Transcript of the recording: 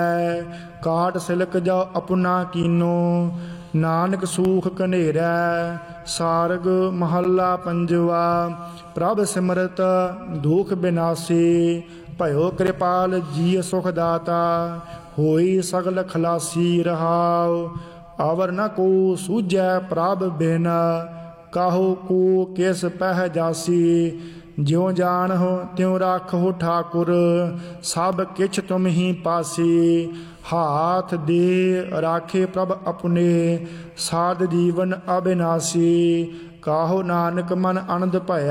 काट सिलक जाओ अपना कीनो, नानक सूख कनेरै। सारग महला पंजवा। प्रभ सिमरत दुख बिनासी, भयो कृपाल जी सुख दाता। होई सगल खलासी रहाओ, अवर न को सूझै प्रभ बिन। काहो को किस पह जासी, ज्यों जानहो त्यों राखो ठाकुर। सब किछ तुम ही पासी, हाथ दे राखे प्रभ अपने। साध जीवन अबिनासी, काहो नानक मन आनंद भया।